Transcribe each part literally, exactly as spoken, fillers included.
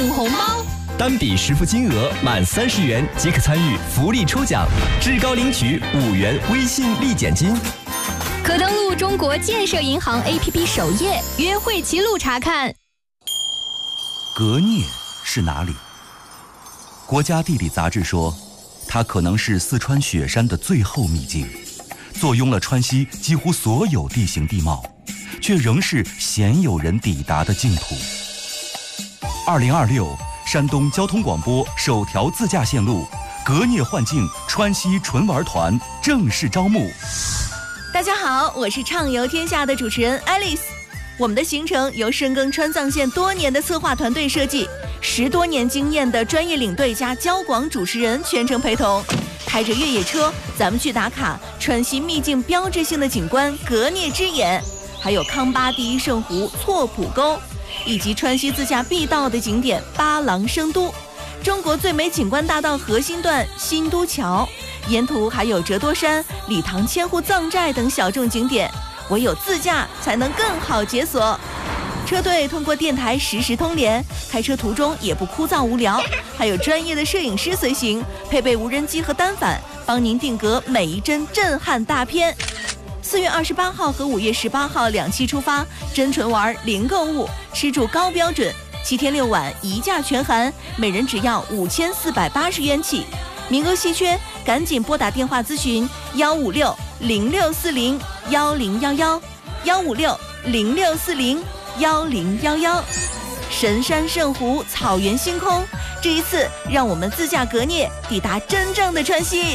送红包， 单笔实付金额满三十元即可参与福利抽奖，至高领取五元微信立减金。 可登录中国建设银行 A P P 首页约会齐录查看。 革聂是哪里？国家地理杂志说，它可能是四川雪山的最后秘境，坐拥了川西几乎所有地形地貌，却仍是鲜有人抵达的净土。二零二六，山东交通广播首条自驾线路革聂幻境川西纯玩团正式招募。 大家好，我是畅游天下的主持人 Alice。我们的行程由深耕川藏线多年的策划团队设计，十多年经验的专业领队加交广主持人全程陪同，开着越野车，咱们去打卡川西秘境标志性的景观革聂之眼，还有康巴第一圣湖错浦沟，以及川西自驾必到的景点八郎生都，中国最美景观大道核心段新都桥，沿途还有折多山、理塘千户藏寨等小众景点，唯有自驾才能更好解锁。车队通过电台实时通联，开车途中也不枯燥无聊，还有专业的摄影师随行，配备无人机和单反，帮您定格每一帧震撼大片。四月二十八号和五月十八号两期出发，真纯玩零购物，吃住高标准，七天六晚一价全含，每人只要五千四百八十元起，名额稀缺，赶紧拨打电话咨询幺五六零六四零幺零幺幺幺五六零六四零幺零幺幺。神山圣湖，草原星空，这一次让我们自驾革聂，抵达真正的川西。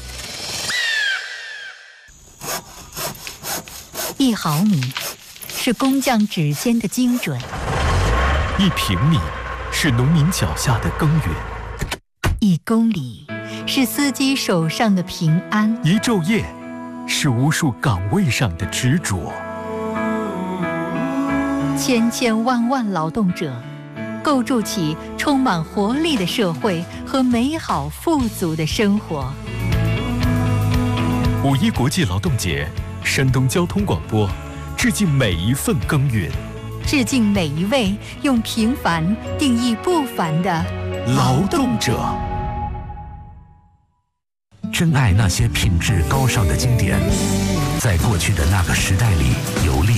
一毫米是工匠指尖的精准， 一平米是农民脚下的耕耘， 一公里是司机手上的平安， 一昼夜是无数岗位上的执着。 千千万万劳动者构筑起充满活力的社会和美好富足的生活。 五一国际劳动节，山东交通广播致敬每一份耕耘， 致敬每一位用平凡定义不凡的劳动者。 珍爱那些品质高尚的经典，在过去的那个时代里游历。